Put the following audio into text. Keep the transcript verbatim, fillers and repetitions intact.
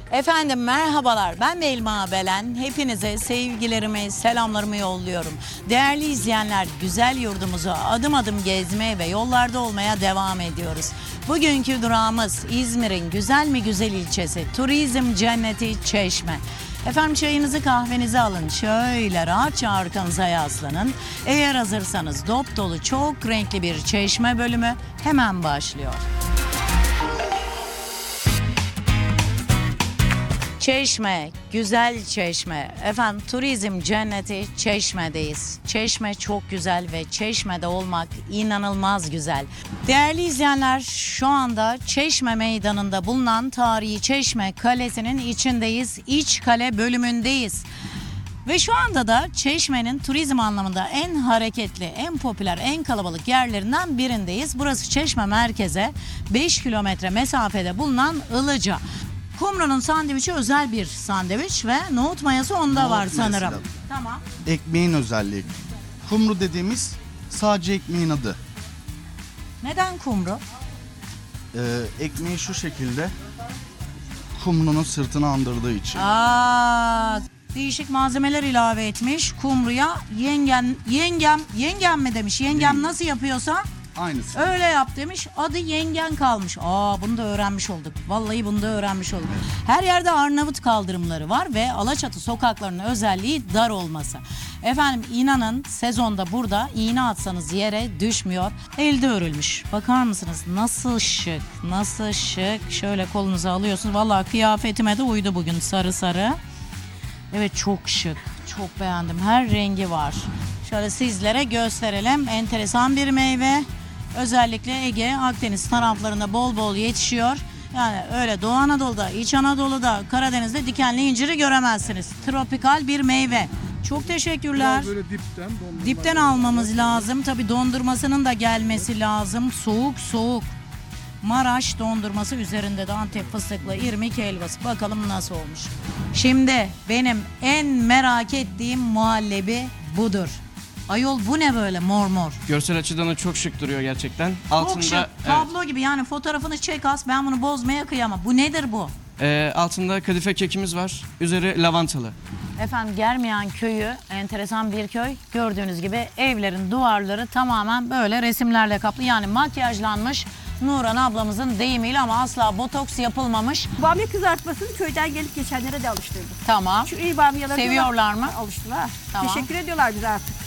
Efendim merhabalar, ben Belma Belen. Hepinize sevgilerimi, selamlarımı yolluyorum. Değerli izleyenler, güzel yurdumuzu adım adım gezmeye ve yollarda olmaya devam ediyoruz. Bugünkü durağımız İzmir'in güzel mi güzel ilçesi, turizm cenneti Çeşme. Efendim çayınızı kahvenizi alın, şöyle rahatça arkanıza yaslanın. Eğer hazırsanız dop dolu çok renkli bir Çeşme bölümü hemen başlıyor. Çeşme, güzel Çeşme. Efendim turizm cenneti Çeşme'deyiz. Çeşme çok güzel ve Çeşme'de olmak inanılmaz güzel. Değerli izleyenler, şu anda Çeşme Meydanı'nda bulunan tarihi Çeşme Kalesi'nin içindeyiz. İç Kale bölümündeyiz. Ve şu anda da Çeşme'nin turizm anlamında en hareketli, en popüler, en kalabalık yerlerinden birindeyiz. Burası Çeşme merkeze beş kilometre mesafede bulunan Ilıca. Kumru'nun sandviçi özel bir sandviç ve nohut mayası onda Nohut var sanırım. mayası. Tamam. Ekmeğin özelliği. Kumru dediğimiz sadece ekmeğin adı. Neden kumru? Ee, ekmeği şu şekilde kumrunun sırtını andırdığı için. Aa, değişik malzemeler ilave etmiş kumruya. Yengem, yengem, yengem mi demiş? Yengem Yengem. nasıl yapıyorsa Aynısı. öyle yap demiş. Adı yengen kalmış. Aa, bunu da öğrenmiş olduk. Vallahi bunu da öğrenmiş olduk. Her yerde Arnavut kaldırımları var ve Alaçatı sokaklarının özelliği dar olması. Efendim inanın sezonda burada iğne atsanız yere düşmüyor. Elde örülmüş. Bakar mısınız? Nasıl şık, nasıl şık. Şöyle kolunuza alıyorsunuz. Vallahi kıyafetime de uydu bugün sarı sarı. Evet çok şık. Çok beğendim. Her rengi var. Şöyle sizlere gösterelim. Enteresan bir meyve. Özellikle Ege, Akdeniz taraflarında bol bol yetişiyor. Yani öyle Doğu Anadolu'da, İç Anadolu'da, Karadeniz'de dikenli inciri göremezsiniz. Tropikal bir meyve. Çok teşekkürler. Biraz böyle dipten dondurma. Dipten almamız lazım. Tabii dondurmasının da gelmesi lazım. Soğuk soğuk. Maraş dondurması, üzerinde de Antep fıstıklı irmik helvası. Bakalım nasıl olmuş. Şimdi benim en merak ettiğim muhallebi budur. Ayol bu ne böyle mor mor? Görsel açıdan da çok şık duruyor gerçekten. Çok Altında şık. evet, Tablo gibi, yani fotoğrafını çek as, ben bunu bozmaya kıyamam. Bu nedir bu? e, altında kadife kekimiz var. Üzeri lavantalı. Efendim Germiyan köyü enteresan bir köy. Gördüğünüz gibi evlerin duvarları tamamen böyle resimlerle kaplı. Yani makyajlanmış, Nuran ablamızın deyimiyle, ama asla botoks yapılmamış. Bamya kızartmasını köyden gelip geçenlere de alıştırdık. Tamam. Şu iyi bamyaları Seviyorlar mı? Alıştılar. Tamam. Teşekkür ediyorlar bize artık.